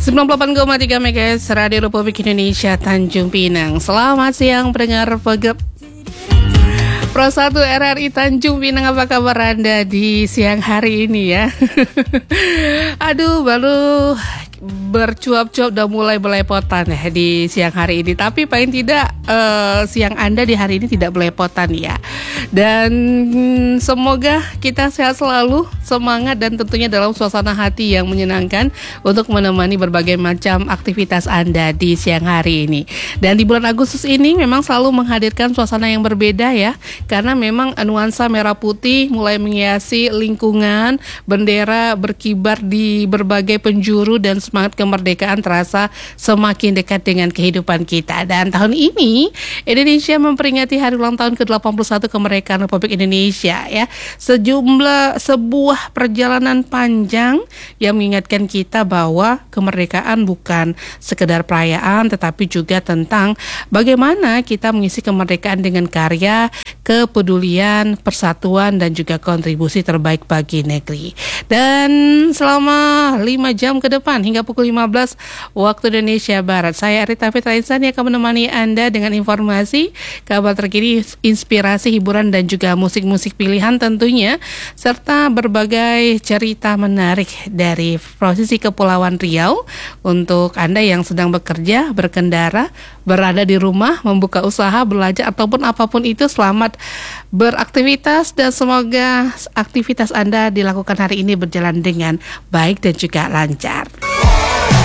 98,3 MHz Radio Republik Indonesia Tanjung Pinang. Selamat siang pendengar Pro 1 RRI Tanjung Pinang, apa kabar Anda di siang hari ini ya? Aduh, baru bercuap-cuap udah mulai belepotan ya di siang hari ini. Tapi paling tidak siang Anda di hari ini tidak belepotan ya. Dan semoga kita sehat selalu, semangat dan tentunya dalam suasana hati yang menyenangkan untuk menemani berbagai macam aktivitas Anda di siang hari ini. Dan di bulan Agustus ini memang selalu menghadirkan suasana yang berbeda ya, karena memang nuansa merah putih mulai menghiasi lingkungan, bendera berkibar di berbagai penjuru dan semangat kemerdekaan terasa semakin dekat dengan kehidupan kita. Dan tahun ini Indonesia memperingati hari ulang tahun ke-81 kemerdekaan Republik Indonesia ya. Sebuah perjalanan panjang yang mengingatkan kita bahwa kemerdekaan bukan sekedar perayaan, tetapi juga tentang bagaimana kita mengisi kemerdekaan dengan karya, kepedulian, persatuan dan juga kontribusi terbaik bagi negeri. Dan selama 5 jam ke depan hingga pukul 15 waktu Indonesia Barat, saya Rita Fitra Insani akan menemani Anda dengan informasi, kabar terkini, inspirasi, hiburan dan juga musik-musik pilihan tentunya, serta berbagai cerita menarik dari posisi Kepulauan Riau untuk Anda yang sedang bekerja, berkendara, berada di rumah, membuka usaha, belajar ataupun apapun itu. Selamat beraktivitas dan semoga aktivitas Anda dilakukan hari ini berjalan dengan baik dan juga lancar.